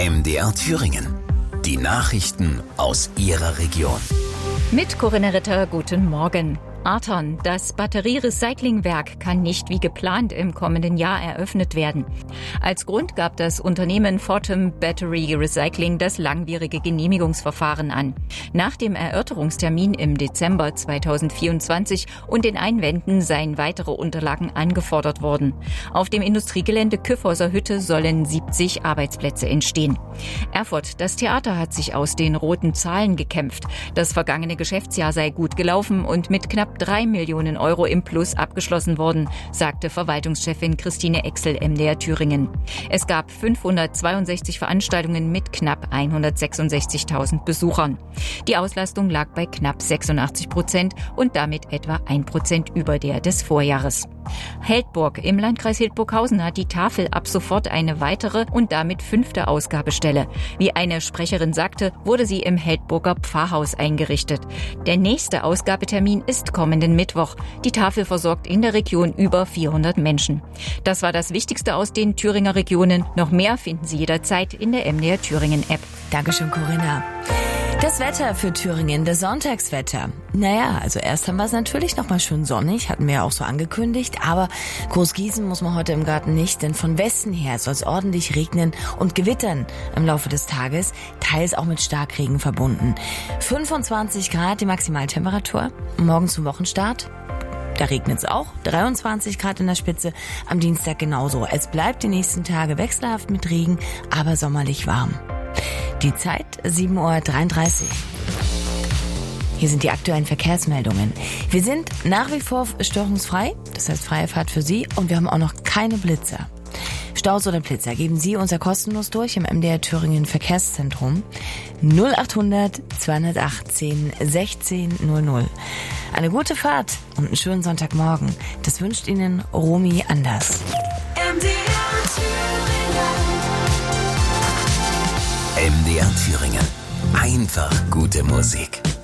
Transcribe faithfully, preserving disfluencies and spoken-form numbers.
M D R Thüringen. Die Nachrichten aus Ihrer Region. Mit Corinna Ritter, guten Morgen. Aton, das Batterierecyclingwerk, kann nicht wie geplant im kommenden Jahr eröffnet werden. Als Grund gab das Unternehmen Fortem Battery Recycling das langwierige Genehmigungsverfahren an. Nach dem Erörterungstermin im Dezember zweitausendvierundzwanzig und den Einwänden seien weitere Unterlagen angefordert worden. Auf dem Industriegelände Kyffhäuser Hütte sollen siebzig Arbeitsplätze entstehen. Erfurt, das Theater hat sich aus den roten Zahlen gekämpft. Das vergangene Geschäftsjahr sei gut gelaufen und mit knapp drei Millionen Euro im Plus abgeschlossen worden, sagte Verwaltungschefin Christine Exel M D R Thüringen. Es gab fünfhundertzweiundsechzig Veranstaltungen mit knapp hundertsechsundsechzigtausend Besuchern. Die Auslastung lag bei knapp sechsundachtzig Prozent und damit etwa ein Prozent über der des Vorjahres. Heldburg im Landkreis Hildburghausen hat die Tafel ab sofort eine weitere und damit fünfte Ausgabestelle. Wie eine Sprecherin sagte, wurde sie im Heldburger Pfarrhaus eingerichtet. Der nächste Ausgabetermin ist kommenden Mittwoch. Die Tafel versorgt in der Region über vierhundert Menschen. Das war das Wichtigste aus den Thüringer Regionen. Noch mehr finden Sie jederzeit in der M D R Thüringen App. Dankeschön, Corinna. Das Wetter für Thüringen, das Sonntagswetter. Naja, also erst haben wir es natürlich noch mal schön sonnig, hatten wir ja auch so angekündigt, aber Großgießen muss man heute im Garten nicht, denn von Westen her soll es ordentlich regnen und gewittern im Laufe des Tages, teils auch mit Starkregen verbunden. fünfundzwanzig Grad die Maximaltemperatur, morgen zum Wochenstart. Da regnet es auch, dreiundzwanzig Grad in der Spitze, am Dienstag genauso. Es bleibt die nächsten Tage wechselhaft mit Regen, aber sommerlich warm. Die Zeit sieben Uhr dreiunddreißig. Hier sind die aktuellen Verkehrsmeldungen. Wir sind nach wie vor störungsfrei, das heißt freie Fahrt für Sie, und wir haben auch noch keine Blitzer. Staus oder Blitzer geben Sie uns ja kostenlos durch im M D R Thüringen Verkehrszentrum null achthundert zweihundertachtzehn sechzehn null null. Eine gute Fahrt und einen schönen Sonntagmorgen. Das wünscht Ihnen Romy Anders. M D R Thüringen. Einfach gute Musik.